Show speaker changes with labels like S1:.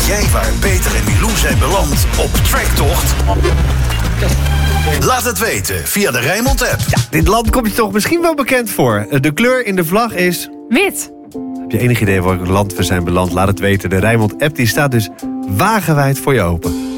S1: jij waar Peter en Milou zijn beland op Tracktocht? Laat het weten via de Rijnmond-app.
S2: Ja, dit land komt je toch misschien wel bekend voor. De kleur in de vlag is...
S3: Wit.
S2: Heb je enig idee welk land we zijn beland? Laat het weten. De Rijnmond-app die staat dus wagenwijd voor je open.